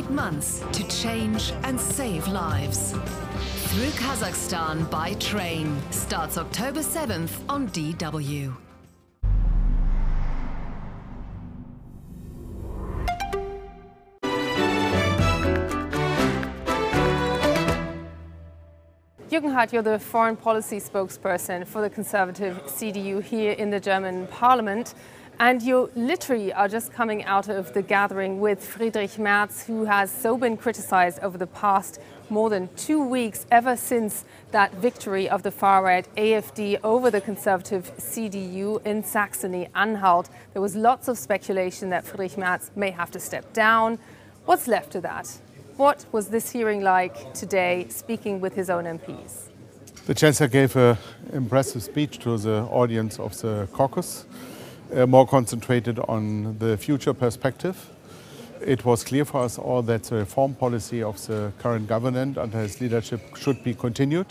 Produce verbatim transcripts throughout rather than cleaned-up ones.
Eight months to change and save lives. Through Kazakhstan by train starts October seventh on D W. Jürgen Hart, you're the foreign policy spokesperson for the Conservative C D U here in the German Parliament. And you literally are just coming out of the gathering with Friedrich Merz, who has so been criticized over the past more than two weeks, ever since that victory of the far-right A F D over the Conservative C D U in Saxony-Anhalt. There was lots of speculation that Friedrich Merz may have to step down. What's left of that? What was this hearing like today, speaking with his own M Ps? The Chancellor gave an impressive speech to the audience of the caucus, uh, more concentrated on the future perspective. It was clear for us all that the reform policy of the current government under his leadership should be continued.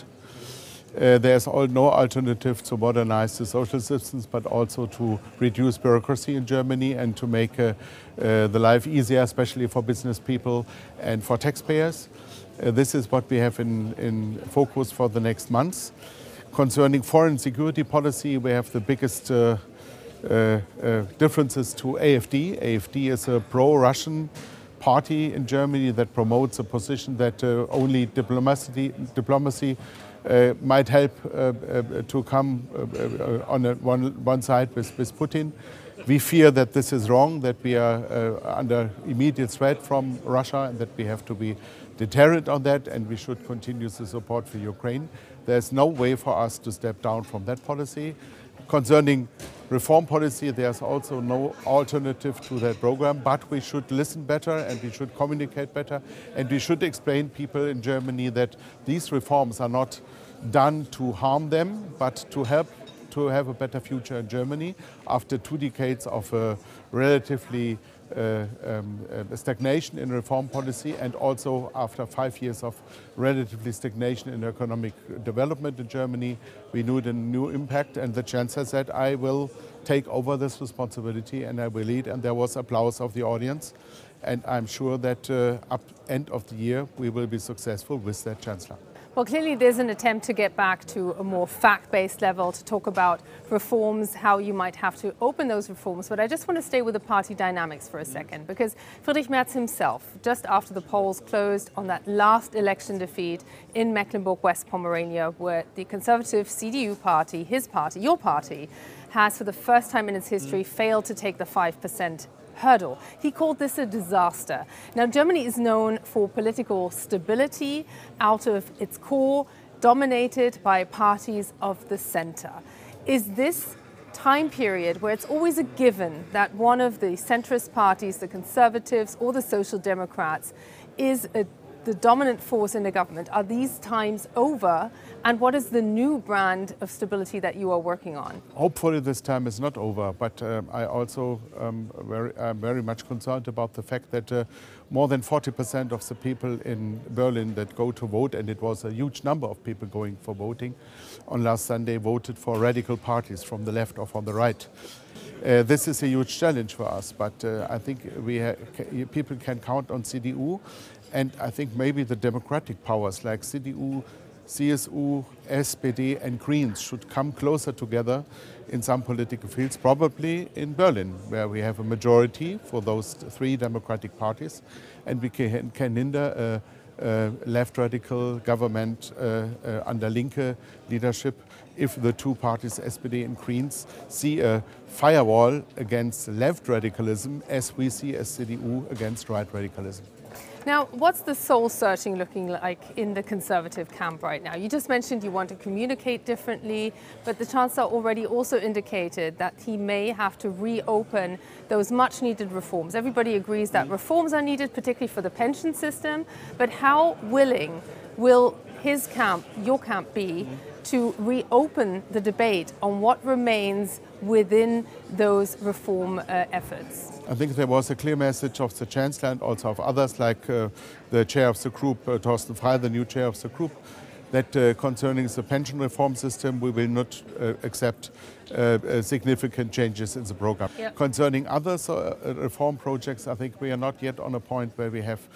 Uh, there is all, no alternative to modernize the social systems, but also to reduce bureaucracy in Germany and to make uh, uh, the life easier, especially for business people and for taxpayers. Uh, this is what we have in, in focus for the next months. Concerning foreign security policy, we have the biggest uh, uh, uh, differences to A F D. A F D is a pro-Russian party in Germany that promotes a position that uh, only diplomacy, diplomacy Uh, might help uh, uh, to come uh, uh, on a, one, one side with, with Putin. We fear that this is wrong, that we are uh, under immediate threat from Russia and that we have to be deterrent on that, and we should continue the support for Ukraine. There's no way for us to step down from that policy. Concerning reform policy, there's also no alternative to that program, but we should listen better and we should communicate better, and we should explain people in Germany that these reforms are not done to harm them, but to help to have a better future in Germany after two decades of a relatively uh, um, uh, stagnation in reform policy, and also after five years of relatively stagnation in economic development in Germany. We need a new impact, and the Chancellor said, I will take over this responsibility and I will lead, and there was applause of the audience. And I'm sure that uh, up end of the year we will be successful with that Chancellor. Well, clearly there's an attempt to get back to a more fact-based level, to talk about reforms, how you might have to open those reforms. But I just want to stay with the party dynamics for a second, because Friedrich Merz himself, just after the polls closed on that last election defeat in Mecklenburg-West Pomerania, where the Conservative C D U party, his party, your party, has for the first time in its history failed to take the five percent hurdle. He called this a disaster. Now, Germany is known for political stability out of its core, dominated by parties of the center. Is this time period where it's always a given that one of the centrist parties, the Conservatives or the Social Democrats, is a the dominant force in the government? Are these times over? And what is the new brand of stability that you are working on? Hopefully this time is not over, but uh, I also um, very, I'm very much concerned about the fact that uh, more than forty percent of the people in Berlin that go to vote, and it was a huge number of people going for voting on last Sunday, voted for radical parties from the left or from the right. Uh, this is a huge challenge for us, but uh, I think we ha people can count on C D U, and I think maybe the democratic powers like C D U, C S U, S P D and Greens should come closer together in some political fields, probably in Berlin, where we have a majority for those three democratic parties, and we can, can hinder a, a left radical government uh, uh, under Linke leadership if the two parties, S P D and Greens, see a firewall against left radicalism as we see as C D U against right radicalism. Now, what's the soul searching looking like in the Conservative camp right now? You just mentioned you want to communicate differently, but the Chancellor already also indicated that he may have to reopen those much needed reforms. Everybody agrees that reforms are needed, particularly for the pension system, but how willing will his camp, your camp, be to reopen the debate on what remains within those reform uh, efforts? I think there was a clear message of the Chancellor and also of others, like uh, the chair of the group, uh, Thorsten Frey, the new chair of the group, that uh, concerning the pension reform system, we will not uh, accept uh, uh, significant changes in the program. Yep. Concerning other uh, reform projects, I think we are not yet on a point where we have